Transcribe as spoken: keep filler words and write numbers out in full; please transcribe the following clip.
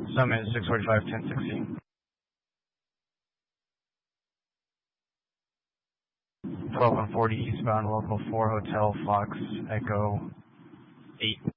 Summit six forty-five, ten sixty. twelve one forty eastbound, local four Hotel Fox Echo eight.